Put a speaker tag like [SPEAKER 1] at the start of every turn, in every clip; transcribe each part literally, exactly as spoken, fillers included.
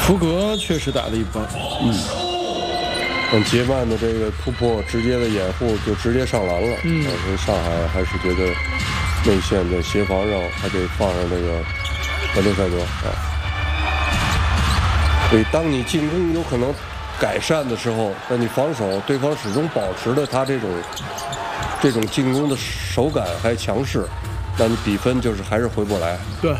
[SPEAKER 1] 福格确实打得一般，
[SPEAKER 2] 嗯，但杰曼的这个突破，直接的掩护就直接上篮了。
[SPEAKER 1] 嗯，
[SPEAKER 2] 所以上海还是觉得内线的协防上还得放上这个德雷塞德啊。所以当你进攻有可能改善的时候，那你防守对方始终保持的他这种这种进攻的手感还强势，那你比分就是还是回不来。
[SPEAKER 1] 对。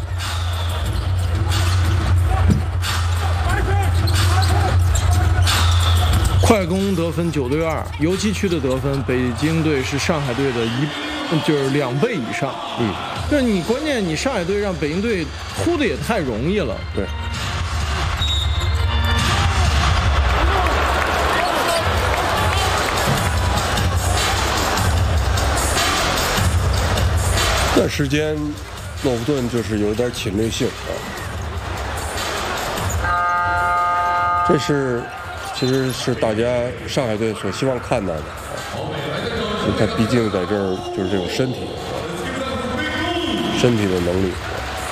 [SPEAKER 1] 快攻得分九对二，游击区的得分，北京队是上海队的一，就是两倍以上。
[SPEAKER 2] 嗯，
[SPEAKER 1] 就是你关键你上海队让北京队突的也太容易了。
[SPEAKER 2] 对。这段时间，诺福顿就是有点侵略性啊，这是。其实是大家上海队所希望看到的啊，因为他毕竟在这儿就是这种身体，身体的能力。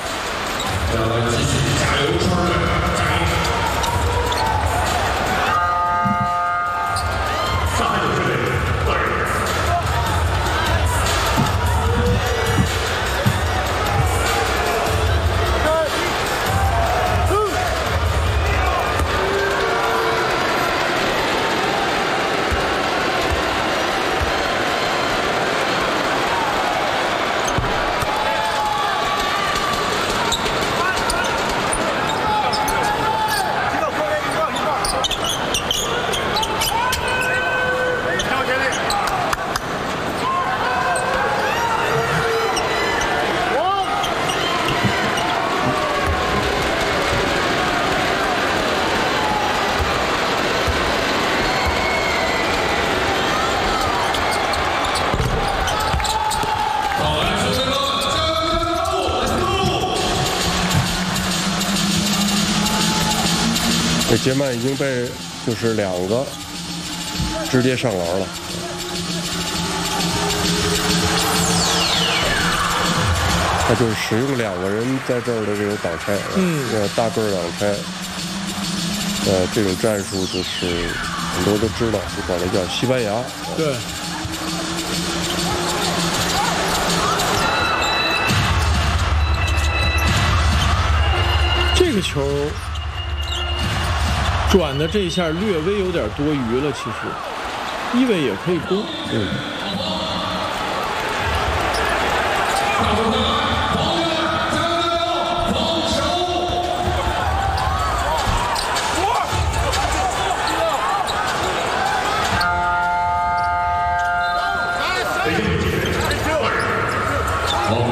[SPEAKER 2] 这杰曼已经被就是两个直接上篮了，他就是使用两个人在这儿的这种挡拆，
[SPEAKER 1] 嗯，
[SPEAKER 2] 呃，大个儿挡拆，呃，这种战术就是很多都知道，就管它叫西班牙。
[SPEAKER 1] 对。这个球转的这一下略微有点多余了，其实一伟也可以攻。
[SPEAKER 2] 嗯。